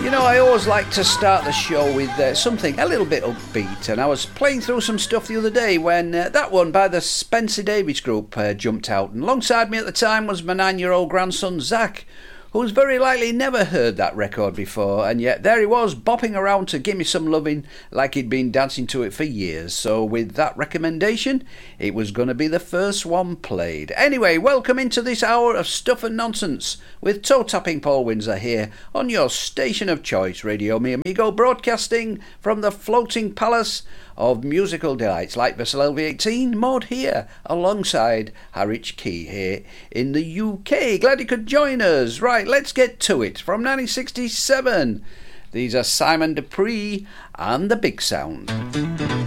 You know, I always like to start the show with something a little bit upbeat, and I was playing through some stuff the other day when that one by the Spencer Davis Group jumped out, and alongside me at the time was my 9-year-old grandson Zach, who's very likely never heard that record before, and yet there he was bopping around to Give Me Some Lovin' like he'd been dancing to it for years. So with that recommendation, it was going to be the first one played. Anyway, welcome into this hour of Stuff and Nonsense with toe-tapping Paul Windsor here on your station of choice, Radio Mi Amigo, broadcasting from the floating palace of musical delights like Vessel LV18, Maud here, alongside Harwich Key here in the UK. Glad you could join us. Right, let's get to it. From 1967, these are Simon Dupree and the Big Sound.